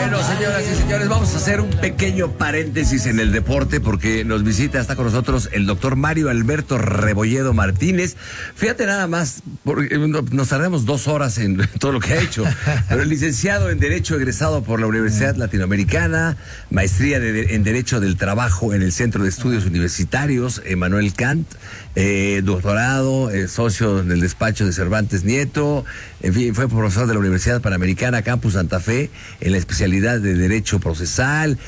Bueno, señoras y señores, vamos a hacer un pequeño paréntesis en el deporte porque nos visita, está con nosotros el doctor Mario Alberto Rebolledo Martínez. Fíjate nada más, porque nos tardamos 2 horas en todo lo que ha hecho, pero el licenciado en Derecho egresado por la Universidad Latinoamericana, maestría en Derecho del Trabajo en el Centro de Estudios Universitarios Emmanuel Kant, doctorado, socio del despacho de Cervantes Nieto, en fin, fue profesor de la Universidad Panamericana Campus Santa Fe en la especialidad de Derecho Procesal,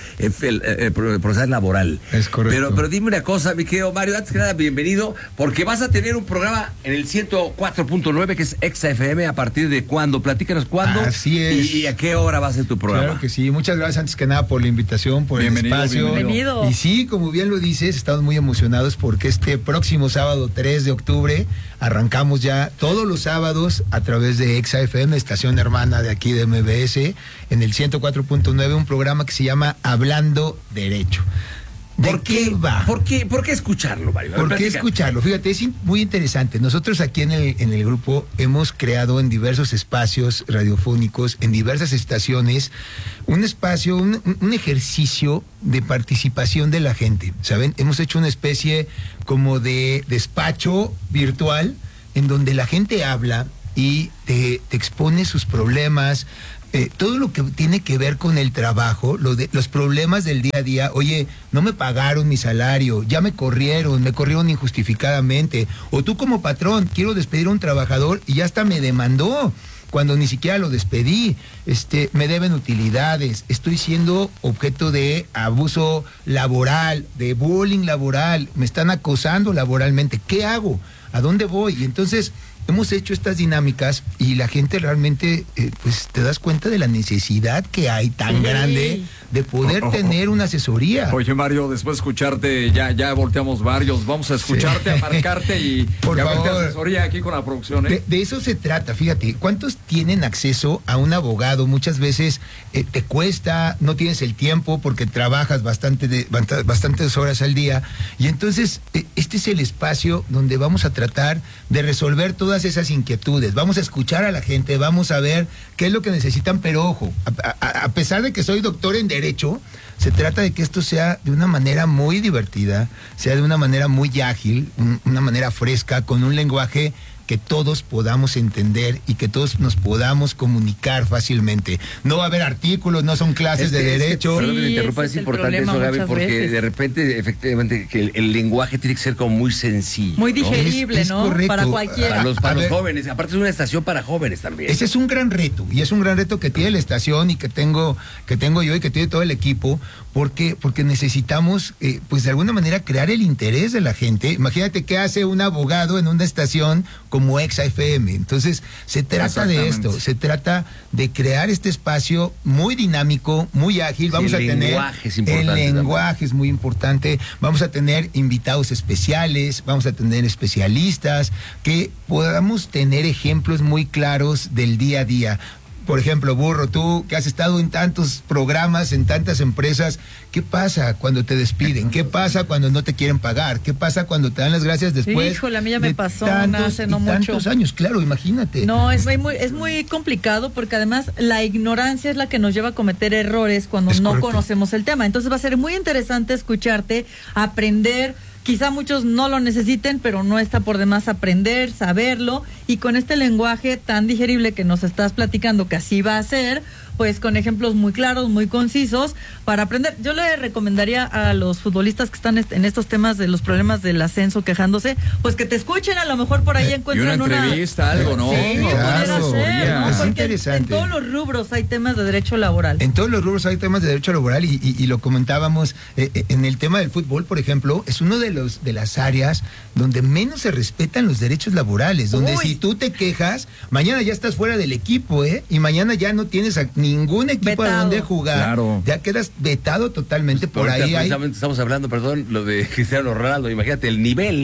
procesal laboral. Es correcto. Pero dime una cosa, mi querido Mario, antes que nada, bienvenido, porque vas a tener un programa en el 104.9 que es Exa FM. ¿A partir de cuándo? Platícanos cuándo. Así es. ¿Y a qué hora va a ser tu programa? Claro que sí, muchas gracias antes que nada por la invitación, por el espacio. Bienvenido. Y sí, como bien lo dices, estamos muy emocionados porque este próximo sábado 3 de octubre arrancamos ya todos los sábados a través de Exa FM, estación hermana de aquí de MBS, en el 104.9, un programa que se llama Hablando Derecho. ¿De qué va? ¿Por qué escucharlo, Mario? ¿Por qué escucharlo? Fíjate, es muy interesante. Nosotros aquí en el grupo hemos creado en diversos espacios radiofónicos, en diversas estaciones, un espacio, un ejercicio de participación de la gente, ¿saben? Hemos hecho una especie como de despacho virtual en donde la gente habla y te expone sus problemas, todo lo que tiene que ver con el trabajo, los problemas del día a día. Oye, no me pagaron mi salario, ya me corrieron injustificadamente, o tú como patrón, quiero despedir a un trabajador y ya hasta me demandó cuando ni siquiera lo despedí, me deben utilidades, estoy siendo objeto de abuso laboral, de bullying laboral, me están acosando laboralmente, ¿qué hago? ¿A dónde voy? Y entonces hemos hecho estas dinámicas y la gente realmente, pues te das cuenta de la necesidad que hay tan grande de poder tener una asesoría. Oye, Mario, después de escucharte, ya volteamos varios, vamos a escucharte, a marcarte y por favor, asesoría aquí con la producción. De eso se trata, fíjate, ¿cuántos tienen acceso a un abogado? Muchas veces te cuesta, no tienes el tiempo porque trabajas bastantes horas al día, y entonces este es el espacio donde vamos a tratar de resolver todas esas inquietudes, vamos a escuchar a la gente, vamos a ver qué es lo que necesitan, pero ojo, a pesar de que soy doctor en Derecho, se trata de que esto sea de una manera muy divertida, sea de una manera muy ágil, una manera fresca, con un lenguaje que todos podamos entender y que todos nos podamos comunicar fácilmente. No va a haber artículos, no son clases de derecho. Perdón que me interrumpa, es importante eso, Gaby, porque de repente, efectivamente, que el lenguaje tiene que ser como muy sencillo. Muy digerible, ¿no? Correcto. Para cualquiera. Para los jóvenes, aparte es una estación para jóvenes también. Ese es un gran reto, y es un gran reto que tiene la estación y que tengo yo y que tiene todo el equipo, porque necesitamos, pues de alguna manera, crear el interés de la gente. Imagínate qué hace un abogado en una estación como Exa FM. Entonces, se trata de esto, se trata de crear este espacio muy dinámico, muy ágil. Vamos a tener el lenguaje es muy importante. Vamos a tener invitados especiales, vamos a tener especialistas, que podamos tener ejemplos muy claros del día a día. Por ejemplo, Burro, tú que has estado en tantos programas, en tantas empresas, ¿qué pasa cuando te despiden? ¿Qué pasa cuando no te quieren pagar? ¿Qué pasa cuando te dan las gracias después? Híjole, a mí ya me pasó hace no mucho. Tantos años, claro, imagínate. No, es muy complicado porque además la ignorancia es la que nos lleva a cometer errores cuando no conocemos el tema. Entonces va a ser muy interesante escucharte, aprender. Quizá muchos no lo necesiten, pero no está por demás aprender, saberlo, y con este lenguaje tan digerible que nos estás platicando que así va a ser, pues con ejemplos muy claros, muy concisos para aprender. Yo le recomendaría a los futbolistas que están en estos temas de los problemas del ascenso quejándose, pues que te escuchen, a lo mejor por ahí encuentran una entrevista, algo, ¿no? Sí, claro, ¿no? es Porque interesante. en todos los rubros hay temas de derecho laboral. En todos los rubros hay temas de derecho laboral y lo comentábamos en el tema del fútbol, por ejemplo, es uno de las áreas donde menos se respetan los derechos laborales, donde si tú te quejas, mañana ya estás fuera del equipo, y mañana ya no tienes ningún equipo a donde jugar, claro. Ya quedas vetado totalmente. Pues por ahí precisamente estamos hablando, lo de Cristiano Ronaldo, imagínate el nivel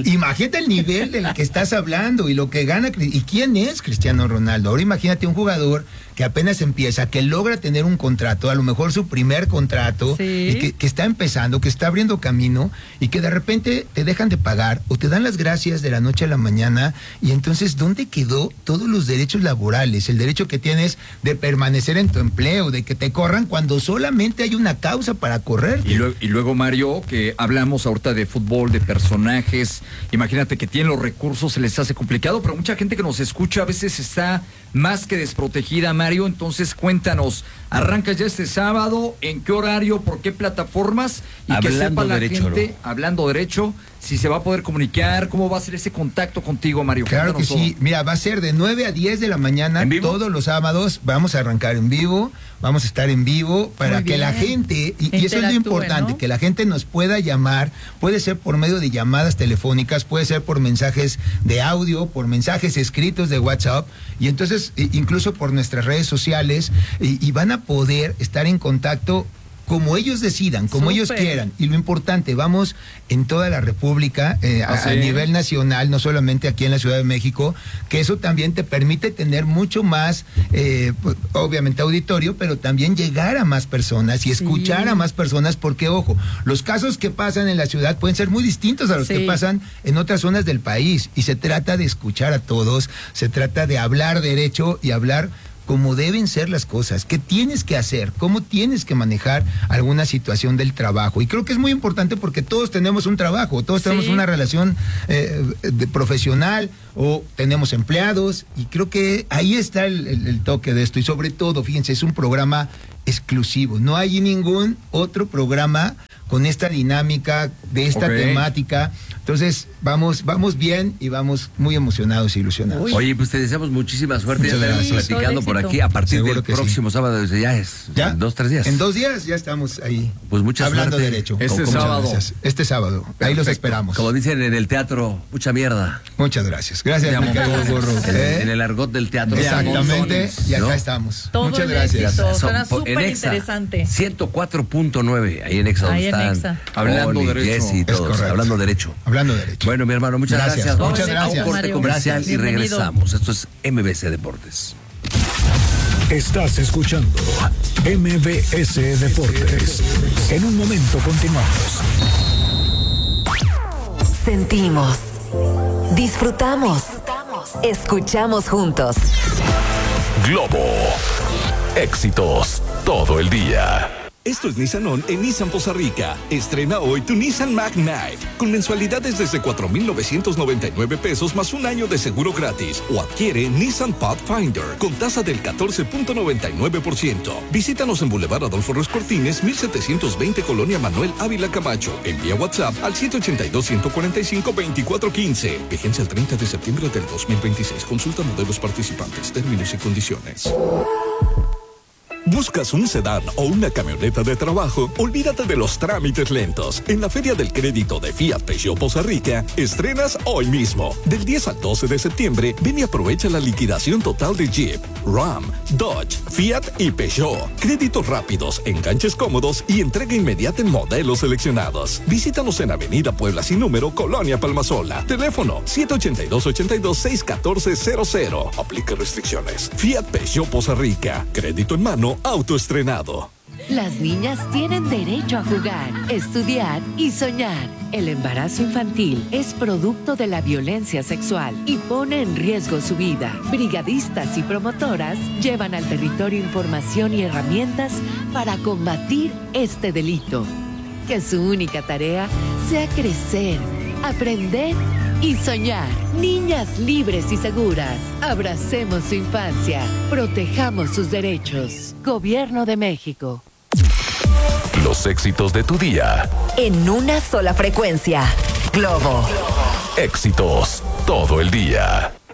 del que estás hablando y lo que gana. ¿Y quién es Cristiano Ronaldo? Ahora imagínate un jugador que apenas empieza, que logra tener un contrato, a lo mejor su primer contrato, y que está empezando, que está abriendo camino, y que de repente te dejan de pagar o te dan las gracias de la noche a la mañana, y entonces, ¿dónde quedó todos los derechos laborales? El derecho que tienes de permanecer en tu empresa, desempleo, de que te corran cuando solamente hay una causa para correr. Y luego, Mario, que hablamos ahorita de fútbol, de personajes, imagínate que tienen los recursos, se les hace complicado, pero mucha gente que nos escucha a veces está más que desprotegida, Mario. Entonces cuéntanos, arrancas ya este sábado, ¿en qué horario, por qué plataformas? Y Hablando que sepa la derecho, gente, ¿no? Hablando derecho, si se va a poder comunicar, cómo va a ser ese contacto contigo, Mario. Claro que Cuéntanos sí. todo. Mira, va a ser de 9 a 10 de la mañana, ¿En vivo? todos los sábados. Vamos a arrancar en vivo, vamos a estar en vivo para Muy que la bien. gente, y eso es lo Interactúe, importante, ¿no? que la gente nos pueda llamar, puede ser por medio de llamadas telefónicas, puede ser por mensajes de audio, por mensajes escritos de WhatsApp, y entonces incluso por nuestras redes sociales, y van a poder estar en contacto como ellos decidan, como ellos Súper. quieran. Y lo importante, vamos en toda la República, a sí. nivel nacional, no solamente aquí en la Ciudad de México, que eso también te permite tener mucho más, pues, obviamente auditorio, pero también llegar a más personas y escuchar a más personas, porque ojo, los casos que pasan en la ciudad pueden ser muy distintos a los que Sí. pasan en otras zonas del país, y se trata de escuchar a todos, se trata de hablar derecho y hablar cómo deben ser las cosas, qué tienes que hacer, cómo tienes que manejar alguna situación del trabajo. Y creo que es muy importante porque todos tenemos un trabajo, todos tenemos Sí. una relación profesional, o tenemos empleados, y creo que ahí está el toque de esto. Y sobre todo, fíjense, es un programa exclusivo. No hay ningún otro programa con esta dinámica, de esta Ok. temática. Entonces, vamos bien y vamos muy emocionados e ilusionados. Uy. Oye, pues te deseamos muchísima suerte. Muchas Ya estaremos gracias. platicando Todo por éxito. aquí a partir Seguro del que sí. próximo sábado. Ya es ¿Ya? en 2-3 días. En 2 días ya estamos ahí. Pues mucha hablando suerte. derecho. Este Muchas sábado. gracias. Este sábado. Ahí los Perfecto. esperamos. Como dicen en el teatro, mucha mierda. Muchas gracias. Gracias, Te mi amo. querido Gorro. En el argot del teatro. Exactamente. Y acá ¿No? estamos. Todo Muchas el gracias. éxito. Son Suena en súper Exa, interesante. 104.9, ahí en Exa, donde Ahí en están Exa. Hablando Oli, derecho. Jessy y Es todos, correcto. hablando derecho. Hablando derecho. Bueno, mi hermano, muchas Gracias. gracias. Muchas Vamos a gracias. un corte Mario. comercial y Bienvenido. regresamos. Esto es MBC Deportes. Estás escuchando MBS Deportes. En un momento continuamos. Sentimos, disfrutamos, escuchamos juntos. Globo. Éxitos todo el día. Esto es Nissan On en Nissan Poza Rica. Estrena hoy tu Nissan Magnite con mensualidades desde 4,999 pesos más un año de seguro gratis. O adquiere Nissan Pathfinder con tasa del 14.99%. Visítanos en Boulevard Adolfo Ruiz Cortines, 1720 Colonia Manuel Ávila Camacho. Envía WhatsApp al 782-145-2415. Vigencia el 30 de septiembre del 2026. Consulta modelos participantes, términos y condiciones. ¿Buscas un sedán o una camioneta de trabajo? Olvídate de los trámites lentos. En la Feria del Crédito de Fiat Peugeot Poza Rica, estrenas hoy mismo. Del 10 al 12 de septiembre, ven y aprovecha la liquidación total de Jeep, Ram, Dodge, Fiat y Peugeot. Créditos rápidos, enganches cómodos y entrega inmediata en modelos seleccionados. Visítanos en Avenida Puebla sin número, Colonia Palmasola. Teléfono 782-82-61400. Aplica restricciones. Fiat Peugeot Poza Rica. Crédito en mano, autoestrenado. Las niñas tienen derecho a jugar, estudiar y soñar. El embarazo infantil es producto de la violencia sexual y pone en riesgo su vida. Brigadistas y promotoras llevan al territorio información y herramientas para combatir este delito. Que su única tarea sea crecer, aprender y soñar. Niñas libres y seguras. Abracemos su infancia. Protejamos sus derechos. Gobierno de México. Los éxitos de tu día. En una sola frecuencia. Globo. Éxitos todo el día.